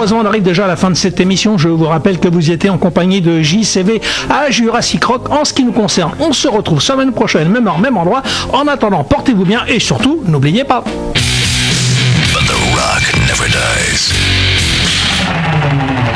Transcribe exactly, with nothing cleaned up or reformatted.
Malheureusement, on arrive déjà à la fin de cette émission. Je vous rappelle que vous y étiez en compagnie de J C V à Jurassic Rock. En ce qui nous concerne, on se retrouve semaine prochaine, même heure, même endroit. En attendant, portez-vous bien et surtout, n'oubliez pas. But the rock never dies.